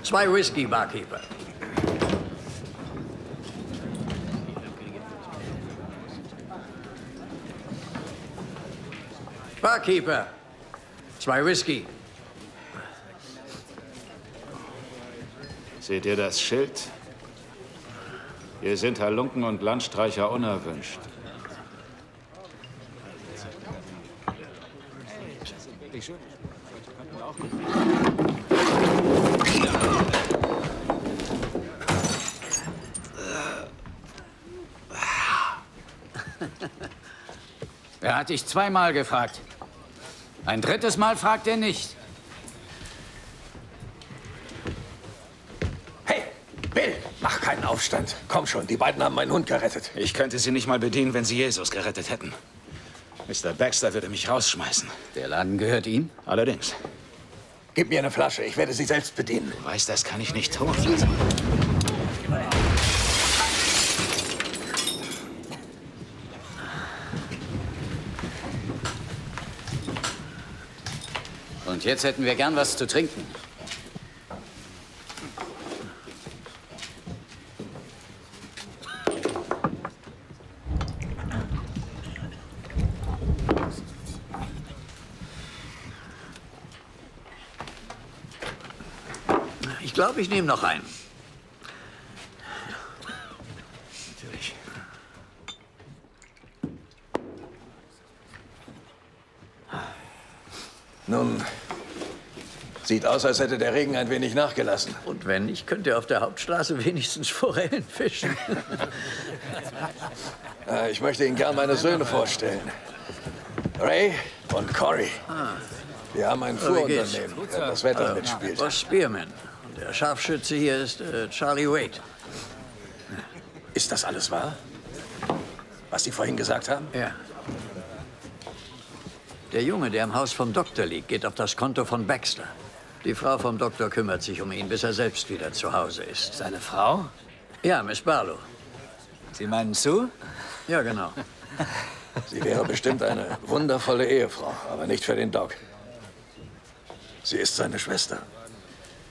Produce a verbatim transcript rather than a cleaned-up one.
Zwei Whisky, Barkeeper. Barkeeper. Zwei Whisky. Seht ihr das Schild? Hier sind Halunken und Landstreicher unerwünscht. Er hat dich zweimal gefragt. Ein drittes Mal fragt er nicht. Hey, Bill, mach keinen Aufstand. Komm schon, die beiden haben meinen Hund gerettet. Ich könnte sie nicht mal bedienen, wenn sie Jesus gerettet hätten. Mister Baxter würde mich rausschmeißen. Der Laden gehört ihm? Allerdings. Gib mir eine Flasche, ich werde sie selbst bedienen. Du weißt, das kann ich nicht tun. Und jetzt hätten wir gern was zu trinken. Ich glaube, ich nehme noch einen. Natürlich. Nun, sieht aus, als hätte der Regen ein wenig nachgelassen. Und wenn nicht, könnt ihr auf der Hauptstraße wenigstens Forellen fischen. Äh, Ich möchte Ihnen gern meine Söhne vorstellen. Ray und Cory. Wir haben ein Oh, wie geht's? Fuhrunternehmen, wenn das Wetter mitspielt. Boss Spearman. Und der Scharfschütze hier ist äh, Charlie Wade. Ist das alles wahr? Was Sie vorhin gesagt haben? Ja. Der Junge, der im Haus vom Doktor liegt, geht auf das Konto von Baxter. Die Frau vom Doktor kümmert sich um ihn, bis er selbst wieder zu Hause ist. Seine Frau? Ja, Miss Barlow. Sie meinen Sue? Ja, genau. Sie wäre bestimmt eine wundervolle Ehefrau, aber nicht für den Doc. Sie ist seine Schwester.